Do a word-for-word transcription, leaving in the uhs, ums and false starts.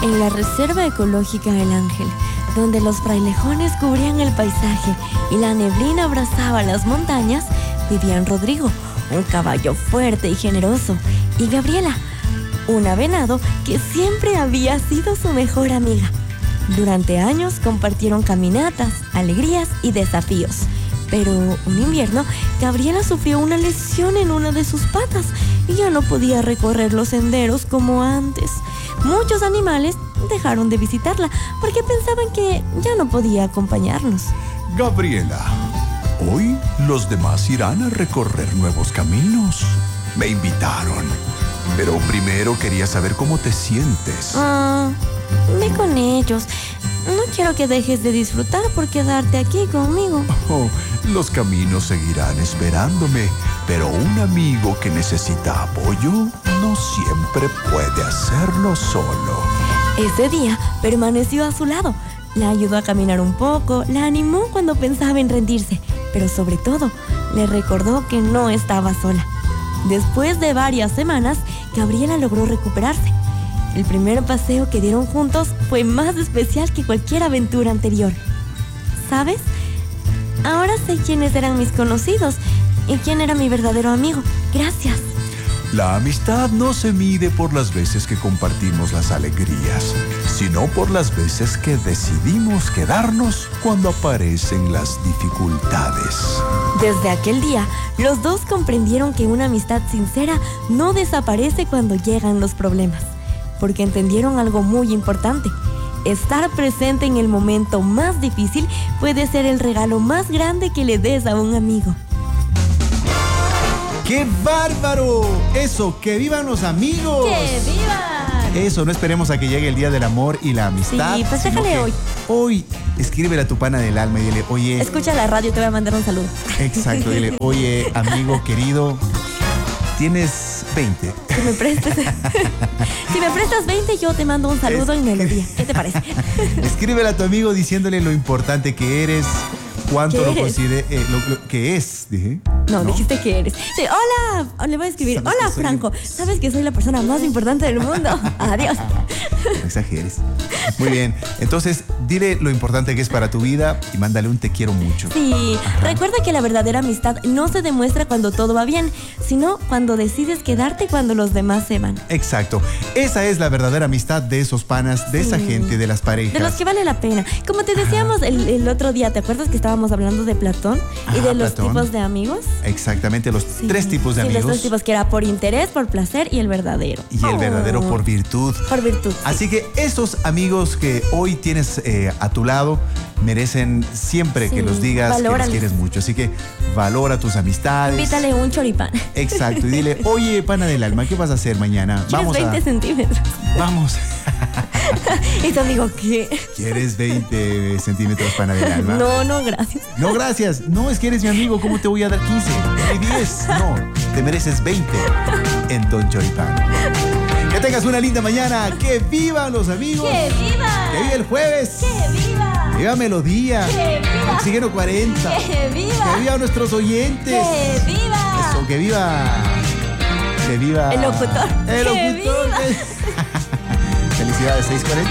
En la Reserva Ecológica El Ángel, donde los frailejones cubrían el paisaje y la neblina abrazaba las montañas, vivían Rodrigo, un caballo fuerte y generoso, y Gabriela, una venado que siempre había sido su mejor amiga. Durante años compartieron caminatas, alegrías y desafíos. Pero un invierno, Gabriela sufrió una lesión en una de sus patas y ya no podía recorrer los senderos como antes. Muchos animales dejaron de visitarla porque pensaban que ya no podía acompañarnos. Gabriela, hoy los demás irán a recorrer nuevos caminos. Me invitaron, pero primero quería saber cómo te sientes. Ah, ve con ellos. No quiero que dejes de disfrutar por quedarte aquí conmigo. Oh, los caminos seguirán esperándome, pero un amigo que necesita apoyo no siempre puede hacerlo solo. Ese día permaneció a su lado. La ayudó a caminar un poco, la animó cuando pensaba en rendirse, pero sobre todo, le recordó que no estaba sola. Después de varias semanas, Gabriela logró recuperarse. El primer paseo que dieron juntos fue más especial que cualquier aventura anterior. ¿Sabes? Ahora sé quiénes eran mis conocidos y quién era mi verdadero amigo. Gracias. La amistad no se mide por las veces que compartimos las alegrías, sino por las veces que decidimos quedarnos cuando aparecen las dificultades. Desde aquel día, los dos comprendieron que una amistad sincera no desaparece cuando llegan los problemas, porque entendieron algo muy importante. Estar presente en el momento más difícil puede ser el regalo más grande que le des a un amigo. ¡Qué bárbaro! Eso, que vivan los amigos. ¡Que vivan! Eso, no esperemos a que llegue el día del amor y la amistad. Sí, pues sino déjale que hoy. Hoy, escríbele a tu pana del alma y dile, oye... Escucha la radio, te voy a mandar un saludo. Exacto, dile, oye, amigo querido, tienes veinte. Si me prestas, si me prestas veinte, yo te mando un saludo Es en que- melodía. ¿Qué te parece? Escríbele a tu amigo diciéndole lo importante que eres, cuánto ¿Qué lo eres? considera, eh, lo, lo que es, dije. No, dijiste que eres. Sí, hola. Le voy a escribir. ¿Sabes Hola, que soy- Franco. Sabes que soy la persona más importante del mundo. Adiós. No exageres. Muy bien. Entonces, dile lo importante que es para tu vida y mándale un te quiero mucho. Sí, recuerda que la verdadera amistad no se demuestra cuando todo va bien, sino cuando decides quedarte cuando los demás se van. Exacto. Esa es la verdadera amistad de esos panas, de esa Sí. gente, de las parejas. De los que vale la pena. Como te decíamos el, el otro día, ¿te acuerdas que estábamos hablando de Platón y Ah, de los Platón. tipos de amigos? Exactamente, los Sí. tres tipos de Sí, amigos. los tres tipos, que era por interés, por placer y el verdadero. Y el Oh. verdadero por virtud. Por virtud. Así que esos amigos que hoy tienes eh, a tu lado merecen siempre Sí, que los digas que los valóralos. quieres mucho. Así que valora tus amistades. Invítale un choripán. Exacto. Y dile, oye, pana del alma, ¿qué vas a hacer mañana? ¿Quieres Vamos veinte a... centímetros? Vamos. Y tu amigo, ¿qué? ¿Quieres veinte centímetros, pana del alma? No, no, gracias. No, gracias. No, es que eres mi amigo. ¿Cómo te voy a dar quince? Hay diez. No, te mereces veinte en Don Choripán. Que tengas una linda mañana. ¡Que vivan los amigos! ¡Que viva! ¡Que viva el jueves! ¡Que viva! ¡Viva Melodía! ¡Que viva! Oxígeno cuarenta. ¡Que viva! ¡Que viva nuestros oyentes! ¡Que viva! Eso, que viva. Que viva. El locutor. El ¡Que locutor. viva! Felicidades, seis cuarenta.